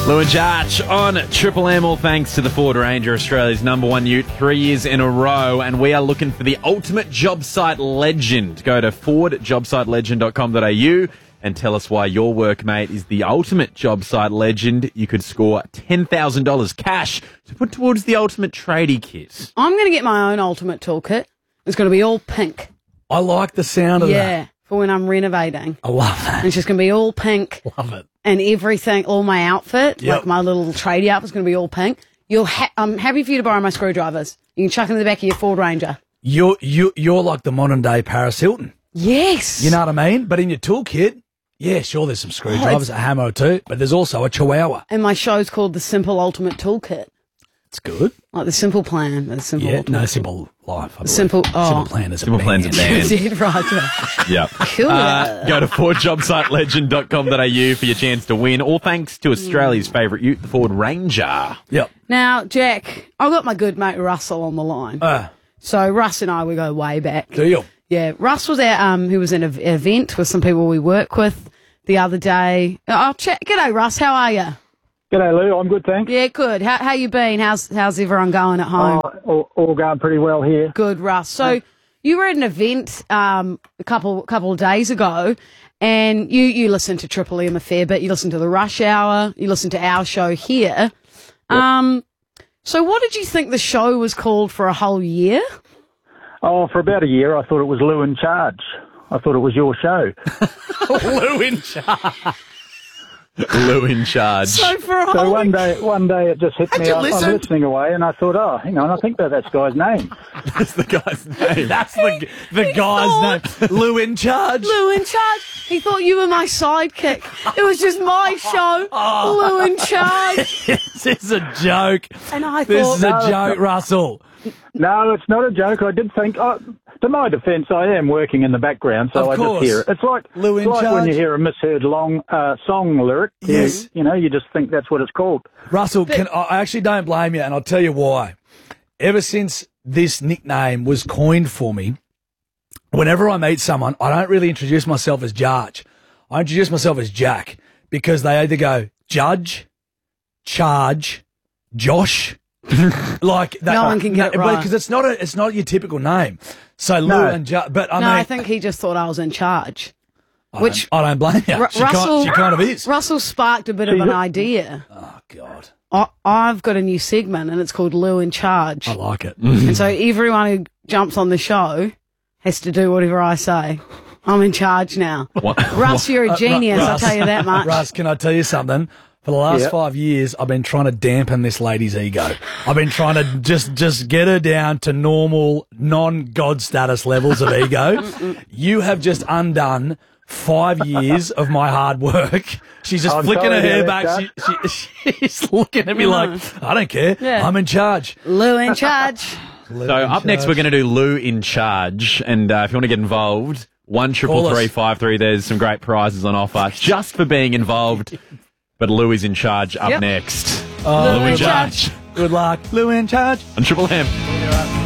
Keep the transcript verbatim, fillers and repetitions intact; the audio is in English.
Lou and Jarch on Triple M, all thanks to the Ford Ranger, Australia's number one ute, three years in a row, and we are looking for the ultimate job site legend. Go to ford job site legend dot com dot a u and tell us why your workmate is the ultimate job site legend. You could score ten thousand dollars cash to put towards the ultimate tradie kit. I'm going to get my own ultimate toolkit. It's going to be all pink. I like the sound of yeah, that. Yeah, for when I'm renovating. I love that. And it's just going to be all pink. Love it. And everything, all my outfit, Yep. like my little tradie outfit's going to be all pink. You'll ha- I'm happy for you to borrow my screwdrivers. You can chuck them in the back of your Ford Ranger. You're, you, you're like the modern day Paris Hilton. Yes. You know what I mean? But in your toolkit, yeah, sure, there's some screwdrivers, Oh, a hammer too, but there's also a chihuahua. And my show's called The Simple Ultimate Toolkit. It's good. Like the simple plan. The simple Yeah, ultimate no, toolkit. simple life. I believe. Simple- oh. Simple plan is a Simple Plan's a band. Dead Roger. Yep. Cool. Uh, go to ford job site legend dot com dot a u for your chance to win. All thanks to Australia's favourite ute, the Ford Ranger. Yep. Now, Jack, I've got my good mate Russell on the line. Uh, So Russ and I, we go way back. do you? Yeah, Russ was at, um, who was in an event with some people we work with the other day. Oh, chat. G'day, Russ. How are you? G'day, Lou. I'm good, thanks. Yeah, good. How how you been? How's how's everyone going at home? Oh, all, all going pretty well here. Good, Russ. So you were at an event um, a couple couple of days ago, and you you listened to Triple M a fair bit. You listened to the Rush Hour. You listened to our show here. Um, so what did you think the show was called for a whole year? Oh, for about a year, I thought it was Lou in Charge. I thought it was your show. Lou in charge. Lou in charge. So for a So whole one day, one day it just hit Had me. you I, I'm listened? listening away, and I thought, oh, hang on, I think that that's guy's name. That's the guy's name. That's the, the guy's name. Lou in charge. Lou in Charge. He thought you were my sidekick. It was just my show. Lou in Charge. This is a joke. And I This thought, is a No, joke, Russell. No, it's not a joke. I did think. Oh, to my defence, I am working in the background, so Of I course. just hear it. It's like, Lou in it's like when Charge. you hear a misheard long uh, song lyric. you- Yes. You, know, you just think that's what it's called. Russell, can, I actually don't blame you, and I'll tell you why. Ever since this nickname was coined for me, whenever I meet someone, I don't really introduce myself as Jarch. I introduce myself as Jack, because they either go Judge, Charge, Josh. like that, No one can get it right. because it's not a, it's not your typical name. So Lou No. and Judge, but I no, mean, I think he just thought I was in charge. I which- don't, I don't blame you. Ru- she, Russell- kind, she kind of is. Russell sparked a bit of She's an a- idea. Oh God, I, I've got a new segment, and it's called Lou in Charge. I like it. And so everyone who jumps on the show has to do whatever I say. I'm in charge now. What? Russ, you're a genius, I'll Russ. tell you that much. Russ, can I tell you something? For the last Yeah. five years, I've been trying to dampen this lady's ego. I've been trying to just just get her down to normal, non-God status levels of ego. You have just undone five years of my hard work. She's just I'm flicking her sorry hair about back. that, She, she, she's looking at me like, I don't care. Yeah. I'm in charge. Lou in charge. So up next, we're going to do Lou in Charge. And uh, if you want to get involved, one triple Call us. three five three. There's some great prizes on offer just for being involved. But Lou is in charge up Yep. next. Oh, Lou in in charge. Charge Good luck. Lou in charge. on Triple M.